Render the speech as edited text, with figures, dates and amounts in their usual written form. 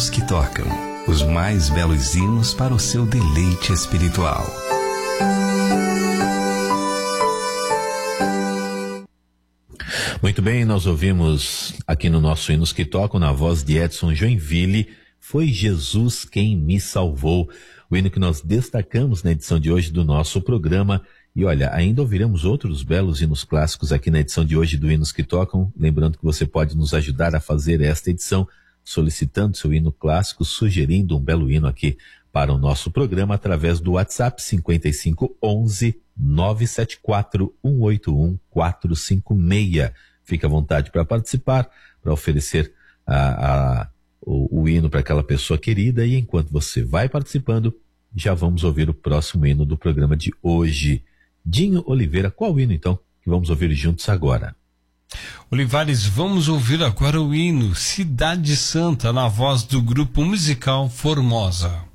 hinos que tocam, os mais belos hinos para o seu deleite espiritual. Muito bem, nós ouvimos aqui no nosso Hinos que Tocam, na voz de Edson Joinville, Foi Jesus Quem Me Salvou, o hino que nós destacamos na edição de hoje do nosso programa. E olha, ainda ouviremos outros belos hinos clássicos aqui na edição de hoje do Hinos que Tocam. Lembrando que você pode nos ajudar a fazer esta edição solicitando seu hino clássico, sugerindo um belo hino aqui para o nosso programa através do WhatsApp 5511-974-181-456. Fique à vontade para participar, para oferecer o hino para aquela pessoa querida. E enquanto você vai participando, já vamos ouvir o próximo hino do programa de hoje. Dinho Oliveira, qual hino então que vamos ouvir juntos agora? Olivares, vamos ouvir agora o hino Cidade Santa na voz do grupo musical Formosa.